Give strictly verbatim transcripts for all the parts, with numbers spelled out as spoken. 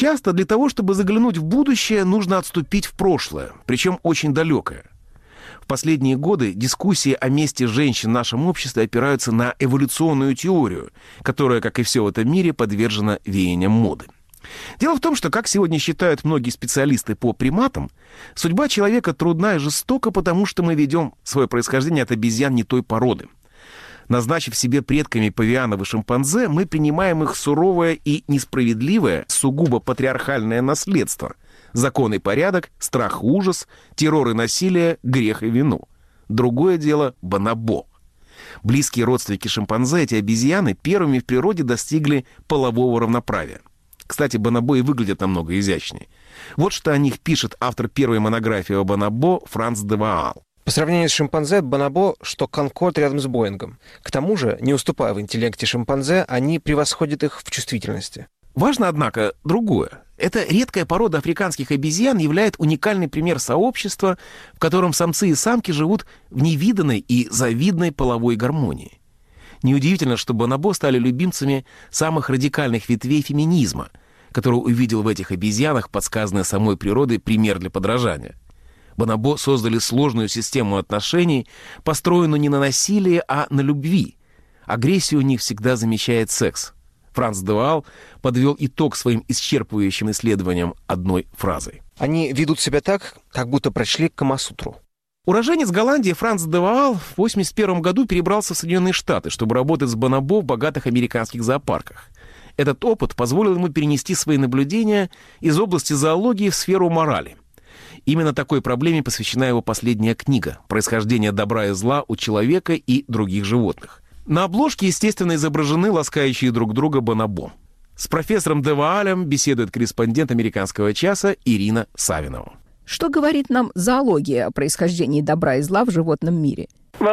Часто для того, чтобы заглянуть в будущее, нужно отступить в прошлое, причем очень далекое. В последние годы дискуссии о месте женщин в нашем обществе опираются на эволюционную теорию, которая, как и все в этом мире, подвержена веяниям моды. Дело в том, что, как сегодня считают многие специалисты по приматам, судьба человека трудна и жестока, потому что мы ведем свое происхождение от обезьян не той породы. Назначив себе предками павианов и шимпанзе, мы принимаем их суровое и несправедливое, сугубо патриархальное наследство. Закон и порядок, страх и ужас, террор и насилие, грех и вину. Другое дело — бонобо. Близкие родственники шимпанзе, эти обезьяны, первыми в природе достигли полового равноправия. Кстати, бонобо и выглядят намного изящнее. Вот что о них пишет автор первой монографии о бонобо Франц де Ваал. По сравнению с шимпанзе, бонобо, что Конкорд рядом с Боингом. К тому же, не уступая в интеллекте шимпанзе, они превосходят их в чувствительности. Важно, однако, другое. Эта редкая порода африканских обезьян является уникальный пример сообщества, в котором самцы и самки живут в невиданной и завидной половой гармонии. Неудивительно, что бонобо стали любимцами самых радикальных ветвей феминизма, который увидел в этих обезьянах, подсказанный самой природой, пример для подражания. Бонобо создали сложную систему отношений, построенную не на насилии, а на любви. Агрессию у них всегда замещает секс. Франц де Ваал подвел итог своим исчерпывающим исследованиям одной фразой. Они ведут себя так, как будто прочли Камасутру. Уроженец Голландии Франц де Ваал в восемьдесят первом году перебрался в Соединенные Штаты, чтобы работать с бонобо в богатых американских зоопарках. Этот опыт позволил ему перенести свои наблюдения из области зоологии в сферу морали. Именно такой проблеме посвящена его последняя книга «Происхождение добра и зла у человека и других животных». На обложке, естественно, изображены ласкающие друг друга бонобо. С профессором де Ваалем беседует корреспондент «Американского часа» Ирина Савинова. Что говорит нам зоология о происхождении добра и зла в животном мире? Мы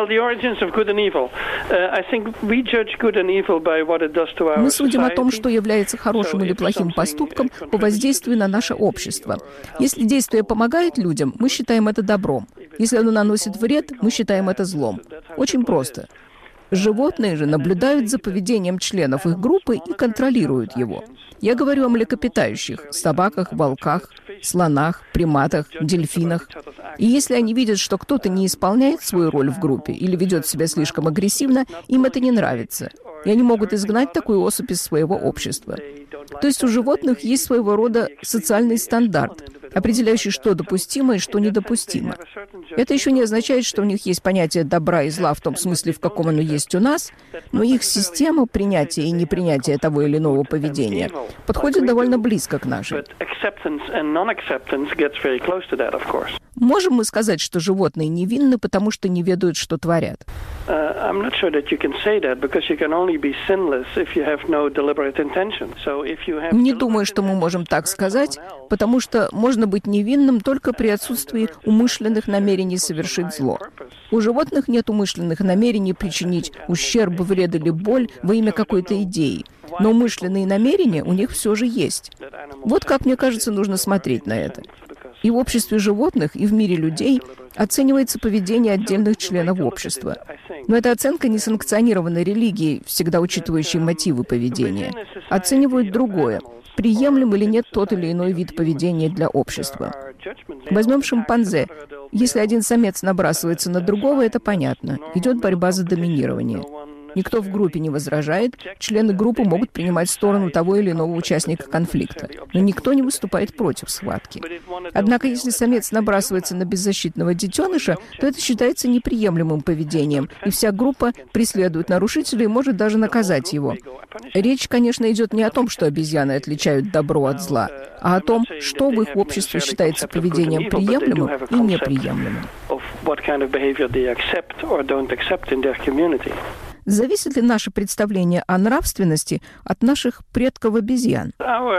судим о том, что является хорошим или плохим поступком по воздействию на наше общество. Если действие помогает людям, мы считаем это добром. Если оно наносит вред, мы считаем это злом. Очень просто. Животные же наблюдают за поведением членов их группы и контролируют его. Я говорю о млекопитающих, собаках, волках, слонах, приматах, дельфинах. И если они видят, что кто-то не исполняет свою роль в группе или ведет себя слишком агрессивно, им это не нравится. И они могут изгнать такую особь из своего общества. То есть у животных есть своего рода социальный стандарт, определяющий, что допустимо и что недопустимо. Это еще не означает, что у них есть понятие добра и зла в том смысле, в каком оно есть у нас, но их система принятия и непринятия того или иного поведения подходит довольно близко к нашей. Можем мы сказать, что животные невинны, потому что не ведают, что творят? Не думаю, что мы можем так сказать, потому что можно быть невинным только при отсутствии умышленных намерений совершить зло. У животных нет умышленных намерений причинить ущерб, вред или боль во имя какой-то идеи. Но умышленные намерения у них все же есть. Вот как, мне кажется, нужно смотреть на это. И в обществе животных, и в мире людей оценивается поведение отдельных членов общества. Но эта оценка не санкционирована религией, всегда учитывающей мотивы поведения. Оценивают другое. Приемлем или нет тот или иной вид поведения для общества. Возьмем шимпанзе. Если один самец набрасывается на другого, это понятно. Идет борьба за доминирование. Никто в группе не возражает, члены группы могут принимать сторону того или иного участника конфликта, но никто не выступает против схватки. Однако, если самец набрасывается на беззащитного детеныша, то это считается неприемлемым поведением, и вся группа преследует нарушителя и может даже наказать его. Речь, конечно, идет не о том, что обезьяны отличают добро от зла, а о том, что в их обществе считается поведением приемлемым и неприемлемым. Зависит ли наше представление о нравственности от наших предков обезьян?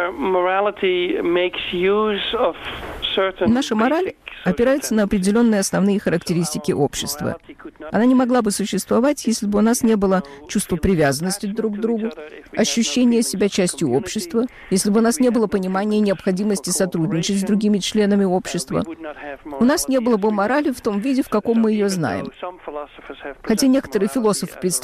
Наша мораль опирается на определенные основные характеристики общества. Она не могла бы существовать, если бы у нас не было чувства привязанности друг к другу, ощущения себя частью общества, если бы у нас не было понимания необходимости сотрудничать с другими членами общества. У нас не было бы морали в том виде, в каком мы ее знаем. Хотя некоторые философы представляют,